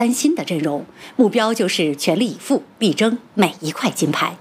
担心的阵容，目标就是全力以赴，力争每一块金牌。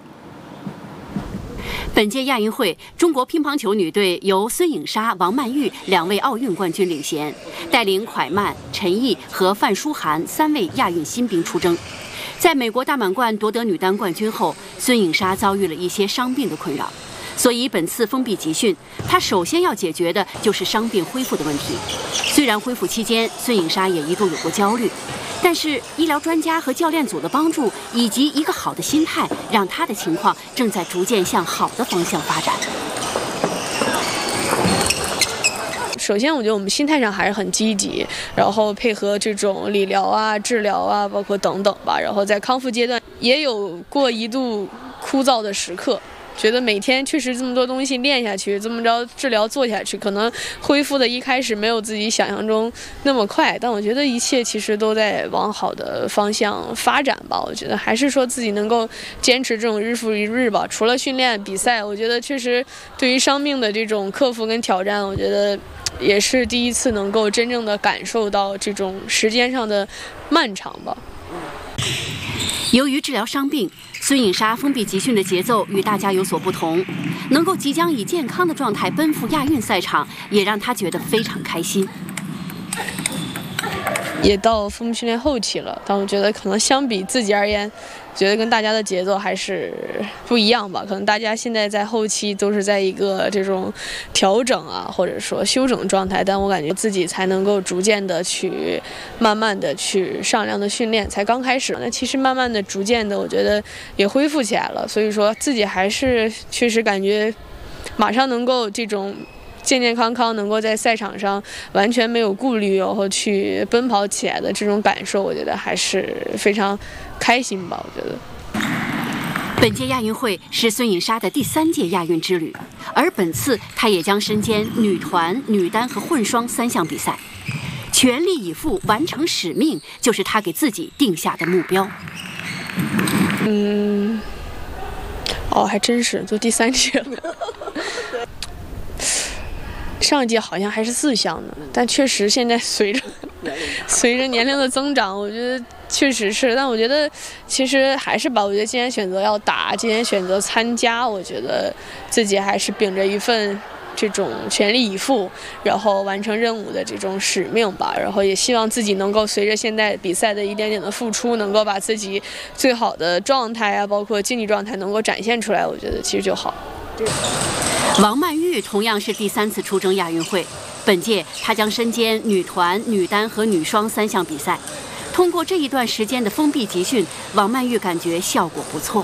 本届亚运会，中国乒乓球女队由孙颖莎、王曼玉2位奥运冠军领衔，带领蒯曼、陈毅和范舒涵3位亚运新兵出征。在美国大满贯夺得女单冠军后，孙颖莎遭遇了一些伤病的困扰，所以本次封闭集训，她首先要解决的就是伤病恢复的问题。虽然恢复期间，孙颖莎也一度有过焦虑，但是医疗专家和教练组的帮助，以及一个好的心态，让她的情况正在逐渐向好的方向发展。 首先，我觉得我们心态上还是很积极，然后配合这种理疗啊、治疗啊，包括等等吧。然后在康复阶段也有过一度枯燥的时刻，觉得每天确实这么多东西练下去，这么着治疗做下去，可能恢复的一开始没有自己想象中那么快，但我觉得一切其实都在往好的方向发展吧。我觉得还是说自己能够坚持这种日复一日吧。除了训练比赛，我觉得确实对于伤病的这种克服跟挑战，我觉得也是第一次能够真正的感受到这种时间上的漫长吧。 由于治疗伤病，孙颖莎封闭集训的节奏与大家有所不同，能够即将以健康的状态奔赴亚运赛场，也让她觉得非常开心。 也到封闭训练后期了，但我觉得可能相比自己而言，觉得跟大家的节奏还是不一样吧。可能大家现在在后期都是在一个这种调整啊，或者说休整状态，但我感觉自己才能够逐渐的去慢慢的去上量的训练，才刚开始。那其实慢慢的、逐渐的，我觉得也恢复起来了。所以说自己还是确实感觉马上能够这种健健康康能够在赛场上完全没有顾虑，然后去奔跑起来的这种感受，我觉得还是非常开心吧。我觉得本届亚运会是孙颖莎的第3届亚运之旅，而本次她也将身兼女团、女单和混双3项比赛，全力以赴完成使命，就是她给自己定下的目标。 还真是都第3届了。上一届好像还是4项呢，但确实现在随着年龄的增长，我觉得确实是。但我觉得其实还是吧，我觉得既然选择要打，既然选择参加，我觉得自己还是秉着一份这种全力以赴，然后完成任务的这种使命吧。然后也希望自己能够随着现在比赛的一点点的付出，能够把自己最好的状态啊，包括竞技状态能够展现出来，我觉得其实就好。 王曼玉同样是第3次出征亚运会，本届她将身兼女团、女单和女双3项比赛。通过这一段时间的封闭集训，王曼玉感觉效果不错。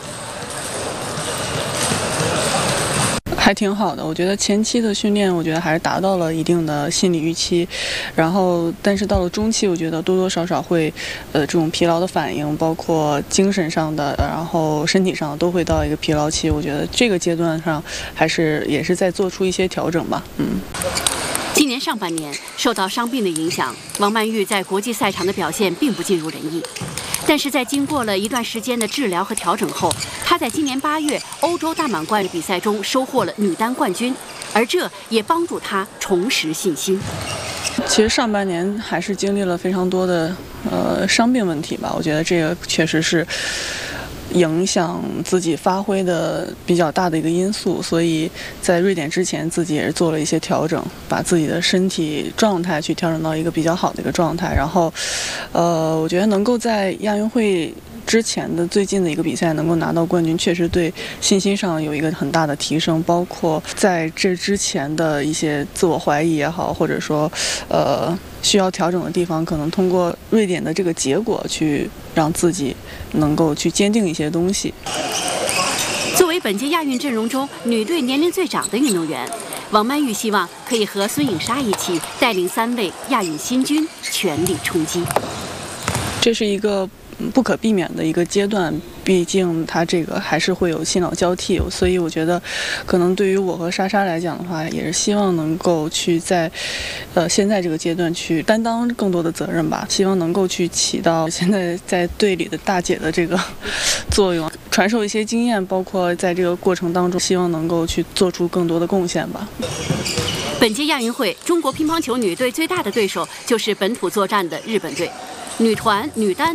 还挺好的，我觉得前期的训练，我觉得还是达到了一定的心理预期，然后但是到了中期，我觉得多多少少会，这种疲劳的反应，包括精神上的，然后身体上都会到一个疲劳期。我觉得这个阶段上也是在做出一些调整吧。 今年上半年受到伤病的影响，王曼玉在国际赛场的表现并不尽如人意。但是在经过了一段时间的治疗和调整后，她在今年8月欧洲大满贯比赛中收获了女单冠军，而这也帮助她重拾信心。 其实上半年还是经历了非常多的伤病问题吧，我觉得这个确实是影响自己发挥的比较大的一个因素，所以在瑞典之前自己也是做了一些调整，把自己的身体状态去调整到一个比较好的一个状态，然后我觉得能够在亚运会之前的最近的一个比赛能够拿到冠军，确实对信心上有一个很大的提升，包括在这之前的一些自我怀疑也好，或者说需要调整的地方，可能通过瑞典的这个结果去让自己能够去坚定一些东西。 作为本届亚运阵容中女队年龄最长的运动员，王曼玉希望可以和孙颖莎一起带领3位亚运新军全力冲击。 这是一个不可避免的一个阶段，毕竟它这个还是会有新老交替，所以我觉得可能对于我和莎莎来讲的话，也是希望能够去在现在这个阶段去担当更多的责任吧，希望能够去起到现在在队里的大姐的这个作用，传授一些经验，包括在这个过程当中希望能够去做出更多的贡献吧。 本届亚运会，中国乒乓球女队最大的对手就是本土作战的日本队。 女团、女单